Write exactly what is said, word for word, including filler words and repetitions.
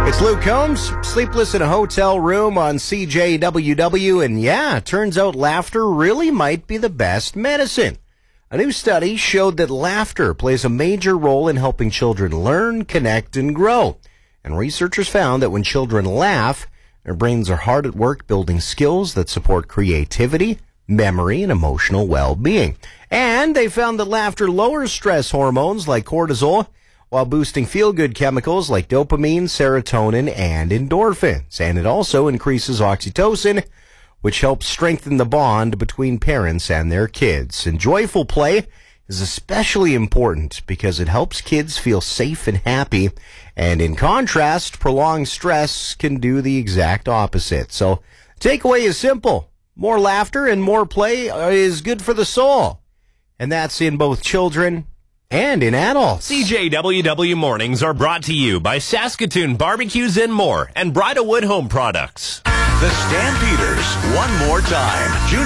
It's Luke Combs, sleepless in a hotel room on C J W W, and yeah, turns out laughter really might be the best medicine. A new study showed that laughter plays a major role in helping children learn, connect, and grow. And researchers found that when children laugh, their brains are hard at work building skills that support creativity, memory, and emotional well-being. And they found that laughter lowers stress hormones like cortisol, while boosting feel-good chemicals like dopamine, serotonin, and endorphins. And it also increases oxytocin, which helps strengthen the bond between parents and their kids. And joyful play is especially important because it helps kids feel safe and happy. And in contrast, prolonged stress can do the exact opposite. So, takeaway is simple. More laughter and more play is good for the soul. And that's in both children and in adults. C J W W Mornings are brought to you by Saskatoon Barbecues and More and Bridalwood Home Products. The Stampeders, one more time. June